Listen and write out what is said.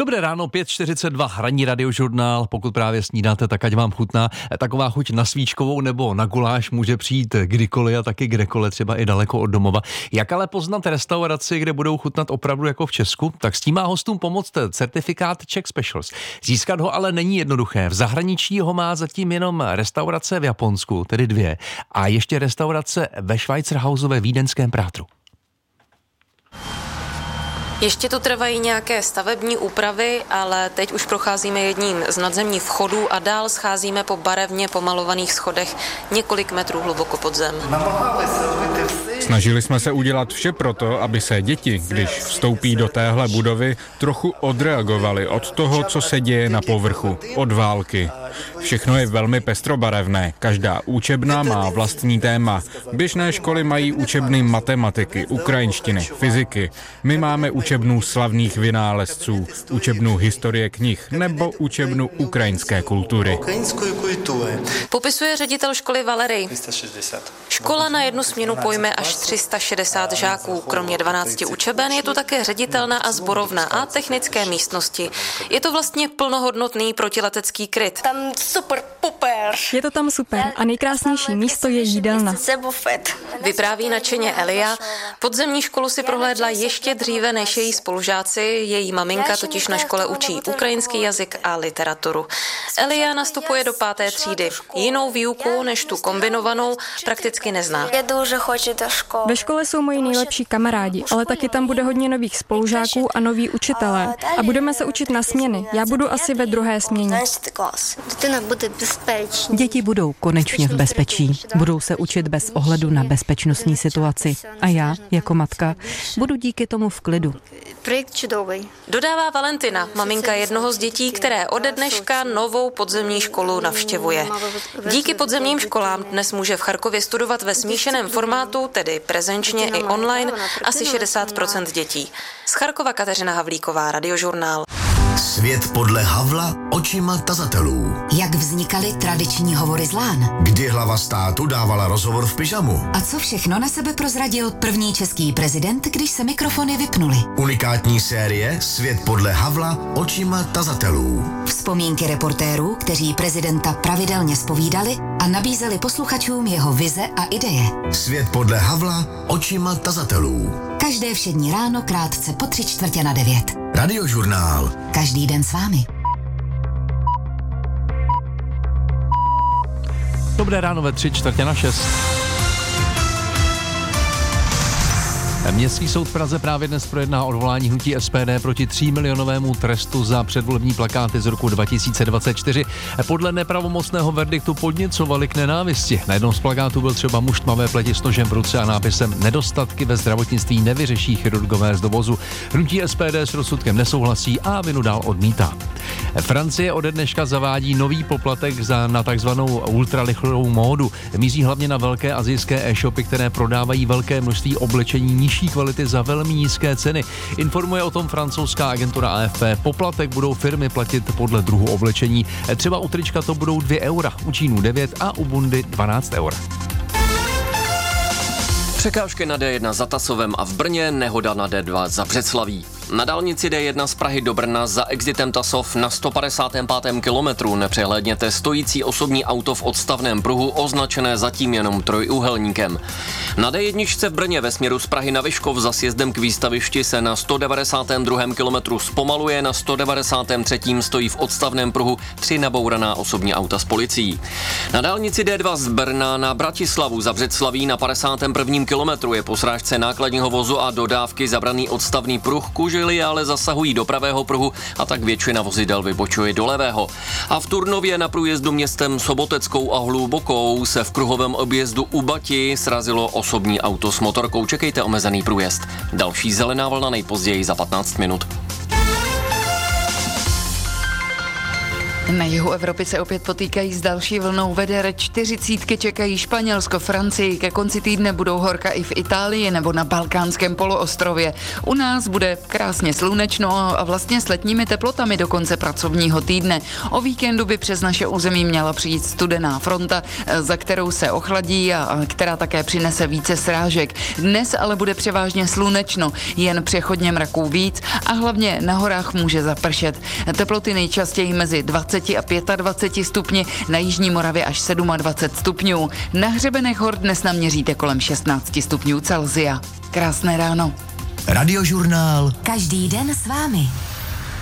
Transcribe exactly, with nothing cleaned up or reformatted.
Dobré ráno, pět čtyřicet dva, ranní radiožurnál. Pokud právě snídáte, tak ať vám chutná. Taková chuť na svíčkovou nebo na guláš může přijít kdykoliv a taky kdekoliv, třeba i daleko od domova. Jak ale poznat restauraci, kde budou chutnat opravdu jako v Česku? Tak s tím má hostům pomoct certifikát Czech Specials. Získat ho ale není jednoduché. V zahraničí ho má zatím jenom restaurace v Japonsku, tedy dvě, a ještě restaurace ve Schweizerhausu ve vídeňském Prátru. Ještě tu trvají nějaké stavební úpravy, ale teď už procházíme jedním z nadzemních vchodů a dál scházíme po barevně pomalovaných schodech několik metrů hluboko pod zem. Snažili jsme se udělat vše proto, aby se děti, když vstoupí do téhle budovy, trochu odreagovaly od toho, co se děje na povrchu, od války. Všechno je velmi pestrobarevné, každá učebna má vlastní téma. Běžné školy mají učebny matematiky, ukrajinštiny, fyziky. My máme učebnu slavných vynálezců, učebnu historie knih nebo učebnu ukrajinské kultury. Popisuje ředitel školy Valery. Škola na jednu směnu pojme až tři sta šedesát žáků. Kromě dvanácti učeben je tu také ředitelna a sborovna a technické místnosti. Je to vlastně plnohodnotný protiletecký kryt. Tam super, super. Je to tam super a nejkrásnější místo je jídelna. Vypráví nadšeně Elia. Podzemní školu si prohlédla ještě dříve než její spolužáci. Její maminka totiž na škole učí ukrajinský jazyk a literaturu. Elia nastupuje do páté třídy. Jinou výuku než tu kombinovanou prakticky nezná. Ve škole jsou moji nejlepší kamarádi, ale taky tam bude hodně nových spolužáků a noví učitelé. A budeme se učit na směny. Já budu asi ve druhé směně. Děti budou konečně v bezpečí. Budou se učit bez ohledu na bezpečnostní situaci. A já, jako matka, budu díky tomu v klidu. Dodává Valentina, maminka jednoho z dětí, které ode dneška novou podzemní školu navštěvuje. Díky podzemním školám dnes může v Charkově studovat ve smíšeném formátu, tedy prezenčně i online, asi šedesát procent dětí. Z Charkova Kateřina Havlíková, Radiožurnál. Svět podle Havla očima tazatelů. Jak vznikaly tradiční hovory z lán? Kdy hlava státu dávala rozhovor v pyžamu? A co všechno na sebe prozradil první český prezident, když se mikrofony vypnuly? Unikátní série Svět podle Havla očima tazatelů. Vzpomínky reportérů, kteří prezidenta pravidelně zpovídali a nabízeli posluchačům jeho vize a ideje. Svět podle Havla očima tazatelů. Každé všední ráno krátce po tři čtvrtě na devět. Radiožurnál. Každý den s vámi. Dobré ráno ve tři čtvrtě na šest. Městský soud v Praze právě dnes projedná odvolání hnutí S P D proti třímilionovému trestu za předvolební plakáty z roku dva tisíce dvacet čtyři. Podle nepravomocného verdiktu podněcovali k nenávisti. Na jednom z plakátů byl třeba muž tmavé pleti s nožem v ruce a nápisem Nedostatky ve zdravotnictví nevyřeší chirurgové z dovozu. Hnutí S P D s rozsudkem nesouhlasí a vinu dál odmítá. Francie ode dneška zavádí nový poplatek za na takzvanou ultrarychlou módu. Míří hlavně na velké asijské e-shopy, které prodávají velké množství oblečení nižší kvality za velmi nízké ceny. Informuje o tom francouzská agentura A F P. Poplatek budou firmy platit podle druhu oblečení. Třeba u trička to budou dvě eura, u čínů devět a u bundy dvanáct eur. Překážky na D jedna za Tasovem a v Brně, nehoda na D dva za Břeclaví. Na dálnici D jedna z Prahy do Brna za exitem Tasov na sto padesátém pátém kilometru nepřehlédněte stojící osobní auto v odstavném pruhu označené zatím jenom trojúhelníkem. Na D jedna v Brně ve směru z Prahy na Vyškov za sjezdem k výstavišti se na sto devadesátém druhém kilometru zpomaluje, na sto devadesátém třetím stojí v odstavném pruhu tři nabouraná osobní auta s policií. Na dálnici D dva z Brna na Bratislavu za Břeclaví na padesátém prvním kilometru je po srážce nákladního vozu a dodávky zabraný odstavný pruh, kužily ale zasahují do pravého pruhu a tak většina vozidel vybočuje do levého. A v Turnově na průjezdu městem Soboteckou a Hlubokou se v kruhovém objezdu u Bati srazilo osobní auto s motorkou. Čekejte omezený průjezd. Další zelená vlna nejpozději za patnáct minut. Na jihu Evropy se opět potýkají s další vlnou veder. Čtyřicítky čekají Španělsko, Francii. Ke konci týdne budou horka i v Itálii nebo na Balkánském poloostrově. U nás bude krásně slunečno a vlastně s letními teplotami do konce pracovního týdne. O víkendu by přes naše území měla přijít studená fronta, za kterou se ochladí a která také přinese více srážek. Dnes ale bude převážně slunečno, jen přechodně mraků víc a hlavně na horách může zapršet. Teploty nejčastěji mezi dvacet a dvacet pět stupni, na jižní Moravě až dvacet sedm stupňů. Na hřebenech hor dnes naměříte kolem šestnáct stupňů Celsia. Krásné ráno. Radiožurnál. Každý den s vámi.